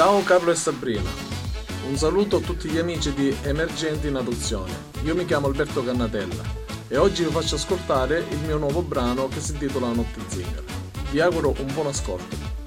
Ciao Carlo e Sabrina, un saluto a tutti gli amici di Emergenti in Adozione. Io mi chiamo Alberto Cannatella e oggi vi faccio ascoltare il mio nuovo brano che si intitola Notte Zingara. Vi auguro un buon ascolto.